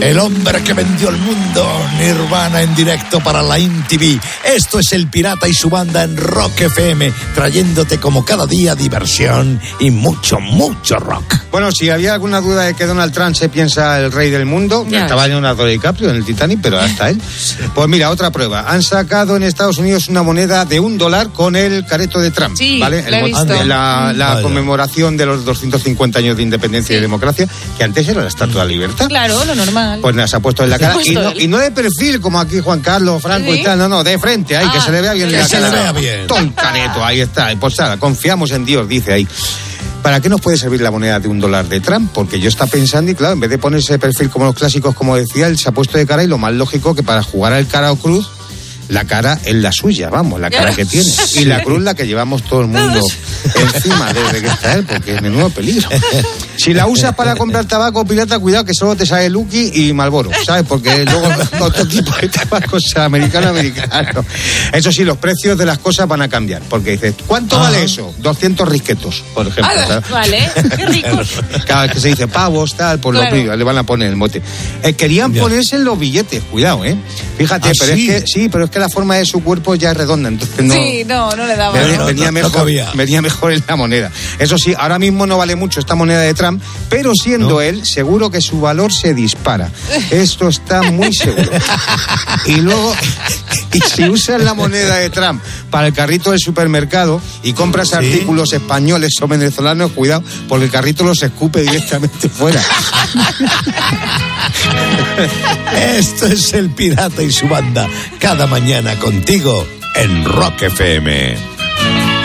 El hombre que vendió el mundo, Nirvana en directo para la MTV. Esto es El Pirata y su banda en Rock FM, trayéndote como cada día diversión y mucho, mucho rock. Bueno, si había alguna duda de que Donald Trump se piensa el rey del mundo, estaba Leonardo DiCaprio en el Titanic, pero hasta él. Pues mira, otra prueba. Han sacado en Estados Unidos una moneda de $1 con el careto de Trump, sí, ¿vale? La conmemoración de los 250 años de independencia y democracia, que antes era la Estatua de la Libertad. Claro, lo normal. Pues nada, se ha puesto en la cara y no de perfil como aquí Juan Carlos, Franco y tal, no, de frente, ahí, que se le vea bien. Que se le vea bien. Toncaneto, ahí está. Pues nada, confiamos en Dios, dice ahí. ¿Para qué nos puede servir la moneda de $1 de Trump? Porque yo estaba pensando y claro, en vez de ponerse de perfil como los clásicos, como decía, él se ha puesto de cara y lo más lógico que para jugar al cara o cruz, la cara es la suya, vamos, la cara que tiene. Y la cruz la que llevamos todo el mundo encima desde que está él, porque es menudo peligro. Si la usas para comprar tabaco, pirata, cuidado que solo te sale Lucky y Marlboro, ¿sabes? Porque luego otro tipo de tabaco es americano. Eso sí, los precios de las cosas van a cambiar, porque dices, ¿cuánto vale eso? 200 risquetos, por ejemplo. Vale, qué rico. Cada vez que se dice pavos, tal, por los brillos, le van a poner el mote. Querían ponerse en los billetes, cuidado, Fíjate, pero es que la forma de su cuerpo ya es redonda, entonces no. Sí, no le daba. Venía mejor en la moneda. Eso sí, ahora mismo no vale mucho esta moneda de Trump, pero siendo él, seguro que su valor se dispara. Esto está muy seguro. Y luego, y si usas la moneda de Trump para el carrito del supermercado y compras artículos españoles o venezolanos, cuidado, porque el carrito los escupe directamente fuera. Esto es El Pirata y su banda, cada mañana contigo en Rock FM.